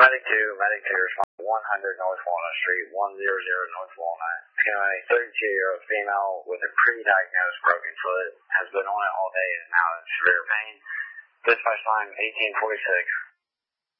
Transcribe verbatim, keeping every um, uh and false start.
Medic two, Medic two, respond one hundred North Walnut Street, one hundred North Walnut. A thirty-two-year-old female with a pre-diagnosed broken foot has been on it all day and is now in severe pain. Dispatch time eighteen forty-six.